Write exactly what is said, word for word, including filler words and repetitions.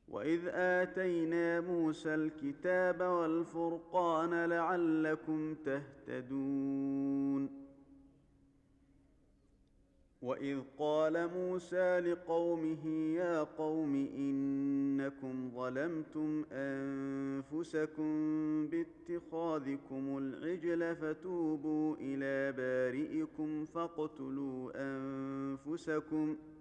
وإذ آتينا موسى الكتاب والفرقان لعلكم تهتدون وإذ قال موسى لقومه يا قوم إنكم ظلمتم أنفسكم باتخاذكم العجل فتوبوا إلى بارئكم فاقتلوا أنفسكم